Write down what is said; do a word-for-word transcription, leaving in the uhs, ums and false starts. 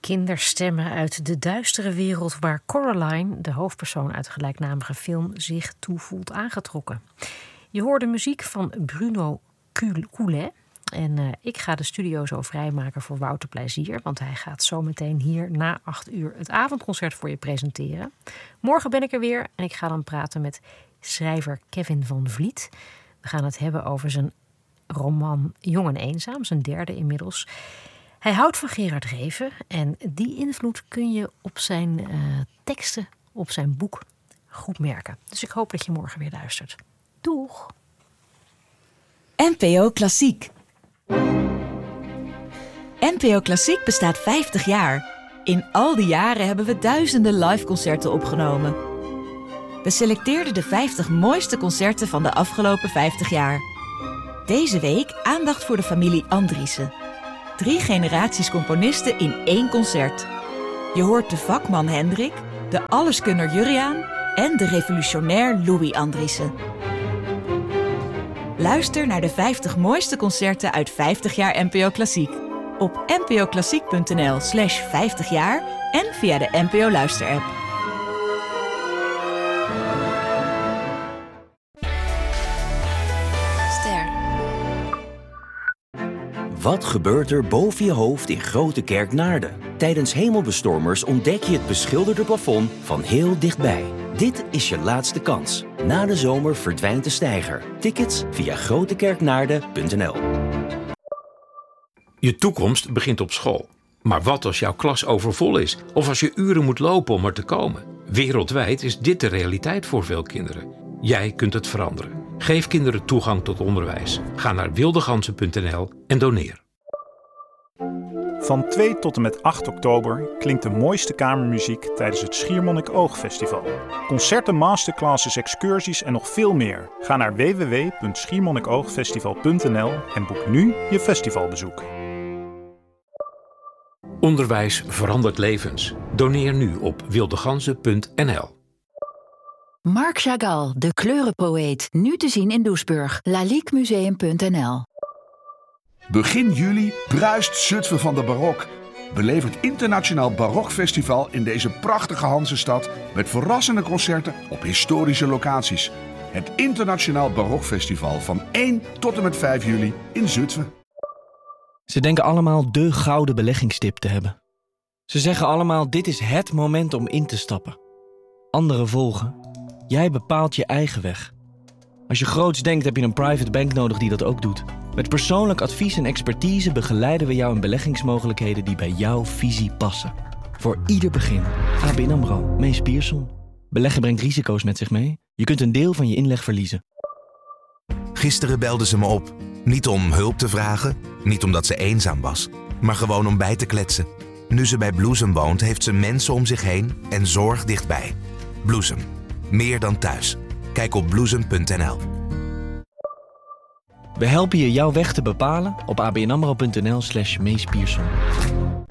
Kinderstemmen uit de duistere wereld waar Coraline, de hoofdpersoon uit de gelijknamige film, zich toe voelt aangetrokken. Je hoorde muziek van Bruno Coulet. En uh, ik ga de studio zo vrijmaken voor Wouter Plezier. Want hij gaat zometeen hier na acht uur het avondconcert voor je presenteren. Morgen ben ik er weer en ik ga dan praten met schrijver Kevin van Vliet. We gaan het hebben over zijn roman Jong en Eenzaam, zijn derde inmiddels. Hij houdt van Gerard Reven en die invloed kun je op zijn uh, teksten, op zijn boek goed merken. Dus ik hoop dat je morgen weer luistert. Doeg! N P O Klassiek. N P O Klassiek bestaat vijftig jaar. In al die jaren hebben we duizenden liveconcerten opgenomen. We selecteerden de vijftig mooiste concerten van de afgelopen vijftig jaar. Deze week aandacht voor de familie Andriessen. Drie generaties componisten in één concert. Je hoort de vakman Hendrik, de alleskunner Juriaan en de revolutionair Louis Andriessen. Luister naar de vijftig mooiste concerten uit vijftig jaar N P O Klassiek. Op npoklassiek.nl slash vijftig jaar en via de N P O Luisterapp. Ster. Wat gebeurt er boven je hoofd in Grote Kerk Naarden? Tijdens hemelbestormers ontdek je het beschilderde plafond van heel dichtbij. Dit is je laatste kans. Na de zomer verdwijnt de steiger. Tickets via grotekerknaarden punt n l. Je toekomst begint op school. Maar wat als jouw klas overvol is? Of als je uren moet lopen om er te komen? Wereldwijd is dit de realiteit voor veel kinderen. Jij kunt het veranderen. Geef kinderen toegang tot onderwijs. Ga naar wildegansen punt n l en doneer. Van twee tot en met acht oktober klinkt de mooiste kamermuziek tijdens het Schiermonnikoog-festival. Concerten, masterclasses, excursies en nog veel meer. Ga naar w w w punt schiermonnikoogfestival punt n l en boek nu je festivalbezoek. Onderwijs verandert levens. Doneer nu op wildegansen punt n l. Marc Chagall, de kleurenpoëet. Nu te zien in Doesburg. laliquemuseum punt n l. Begin juli bruist Zutphen van de barok. Beleef het internationaal barokfestival in deze prachtige Hansestad met verrassende concerten op historische locaties. Het internationaal barokfestival van één tot en met vijf juli in Zutphen. Ze denken allemaal de gouden beleggingstip te hebben. Ze zeggen allemaal dit is het moment om in te stappen. Anderen volgen. Jij bepaalt je eigen weg. Als je groots denkt heb je een private bank nodig die dat ook doet. Met persoonlijk advies en expertise begeleiden we jou in beleggingsmogelijkheden die bij jouw visie passen. Voor ieder begin. A B N AMRO, Mees Pierson. Beleggen brengt risico's met zich mee. Je kunt een deel van je inleg verliezen. Gisteren belde ze me op. Niet om hulp te vragen, niet omdat ze eenzaam was, maar gewoon om bij te kletsen. Nu ze bij Bloesem woont, heeft ze mensen om zich heen en zorg dichtbij. Bloesem. Meer dan thuis. Kijk op bloesem punt n l. We helpen je jouw weg te bepalen op abnamro punt n l slash Mees Pierson.